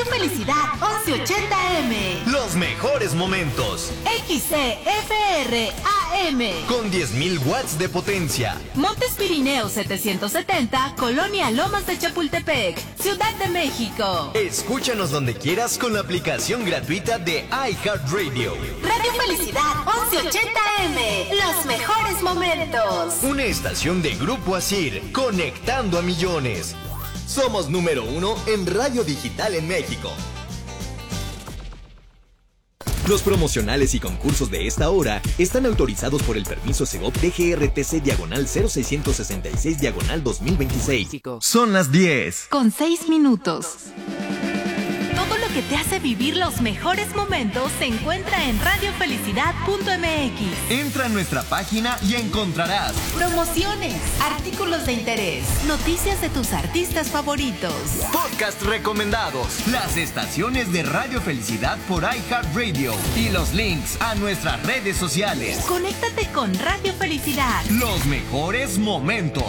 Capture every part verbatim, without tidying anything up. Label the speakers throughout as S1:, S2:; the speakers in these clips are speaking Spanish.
S1: Felicidad once ochenta eme.
S2: Los mejores momentos.
S1: X C F R A M.
S2: Con diez mil watts de potencia.
S1: Montes Pirineos setecientos setenta, Colonia Lomas de Chapultepec, Ciudad de México.
S2: Escúchanos donde quieras con la aplicación gratuita de iHeartRadio.
S1: Radio Felicidad once ochenta eme. Los mejores momentos.
S2: Una estación de Grupo Asir, conectando a millones. Somos número uno en radio digital en México. Los promocionales y concursos de esta hora están autorizados por el permiso Segov D G R T C diagonal cero seiscientos sesenta y seis diagonal dos mil veintiséis. Son las diez.
S1: Con seis minutos. Todo lo que te hace vivir los mejores momentos se encuentra en radio felicidad punto eme equis.
S2: Entra a nuestra página y encontrarás
S1: promociones, artículos de interés, noticias de tus artistas favoritos,
S2: podcast recomendados, las estaciones de Radio Felicidad por iHeartRadio y los links a nuestras redes sociales.
S1: Conéctate con Radio Felicidad.
S2: Los mejores momentos.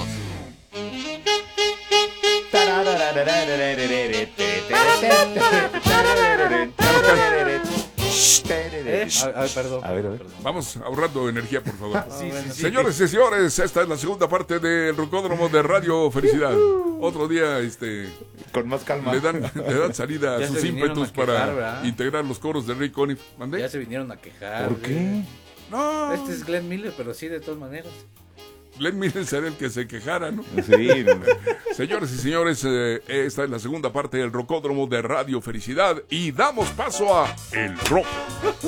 S3: ¿Eh? A, a, perdón,
S4: a ver, a ver.
S3: perdón.
S4: Vamos ahorrando energía, por favor.
S3: Sí, sí, sí.
S4: Señores y señores, esta es la segunda parte del Rocódromo de Radio Felicidad. Otro día, este,
S3: con más calma.
S4: Le dan, le dan salida a sus ímpetus a quejar, para ¿verdad? Integrar los coros de Rick Conniff. ¿Mandé?
S3: Ya se vinieron a quejar.
S4: ¿Por qué? No.
S3: Este es Glenn Miller, pero sí, de todas maneras.
S4: Glenn Miller será el que se quejara, ¿no?
S3: Sí. No.
S4: Señores y señores, eh, esta es la segunda parte del Rocódromo de Radio Felicidad y damos paso a El Rock.